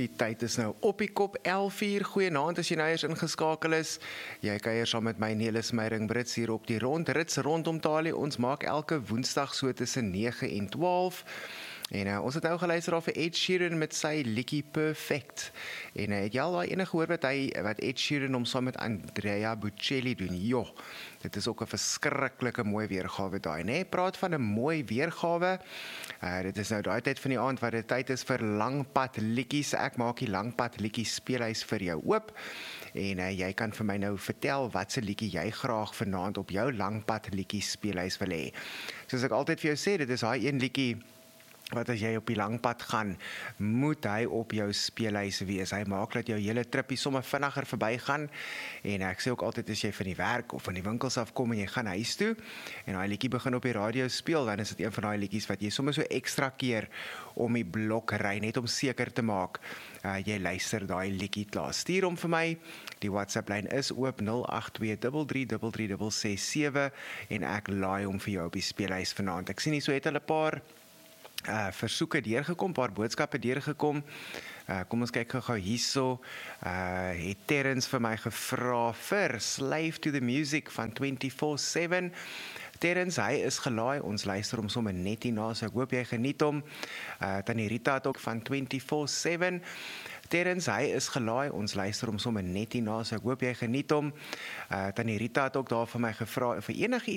Die tyd is nou op die kop 11:00. Goeienaand as jy nou eers ingeskakel is. Jy kuier saam met my Nelis Meyering Brits hier op die rits rondom Talie. Ons maak elke woensdag so tussen 9 en 12. En ons het nou geluister af vir Ed Sheeran met sy liedjie Perfect. En het jy al daai enige gehoor wat Ed Sheeran hom saam met Andrea Bocelli doen? Jo, dit is ook 'n verskriklike mooi weergawe daai, né? Praat van 'n mooi weergawe. Dit is nou daai tyd van die aand wat dit tyd is vir langpad liedjies. Ek maak die langpad liedjies speelhuis vir jou oop. En jy kan vir my nou vertel watse liedjie jy graag vanaand op jou langpad liedjies speelhuis wil hê. Soos ek altyd vir jou sê, dit is daai een liedjie wat as jy op die langpad gaan, moet hy op jou speelhuis wees. Hy maak dat jou hele tripie sommer vinniger verbygaan. En ek sê ook altyd as jy van die werk of van die winkels afkom en jy gaan huis toe en daai liedjie begin op die radio speel, dan is dit een van daai liedjies wat jy sommer so ekstra keer om die blok ry, net om seker te maak jy luister daai liedjie klaar. Stuur hom vir my. Die WhatsApp lyn is oop 082333367 en ek laai hom vir jou op die speelhuis vanaand. Ek sien hier so het hulle 'n paar versoeke deurgekom, paar boodskappe deurgekom. Kom ons kyk gou hierso. Het Terrence vir my gevra vir Slave to the Music van 24/7. Terrence, hy is gelaai, ons luister hom sommer net hierna, so ek hoop jy geniet hom. Tannie Rita het ook van 24/7. Terrence, hy is gelaai, ons luister hom sommer net hierna, so ek hoop jy geniet hom. Tannie Rita het ook daar vir my gevra vir enige